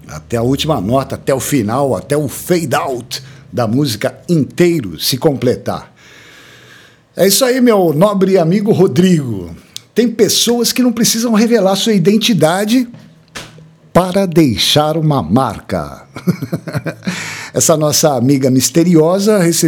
até a última nota, até o final, até o fade out da música inteiro se completar. É isso aí, meu nobre amigo Rodrigo. Tem pessoas que não precisam revelar sua identidade para deixar uma marca. Essa nossa amiga misteriosa recebeu